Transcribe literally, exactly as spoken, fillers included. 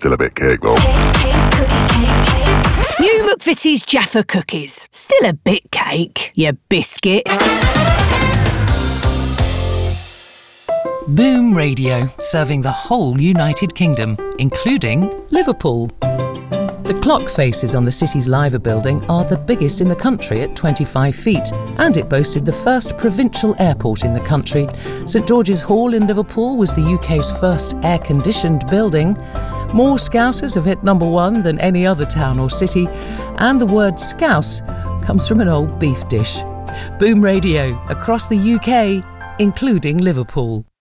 Still a bit cake though. Cake, cake, cookie, cake, cake. New McVitie's Jaffa cookies. Still a bit cake, you biscuit. Boom Radio, serving the whole United Kingdom, including Liverpool. The clock faces on the city's Liver building are the biggest in the country at twenty-five feet, and it boasted the first provincial airport in the country. St George's Hall in Liverpool was the U K's first air-conditioned building. More Scousers have hit number one than any other town or city, and the word scouse comes from an old beef dish. Boom Radio, across the U K, including Liverpool.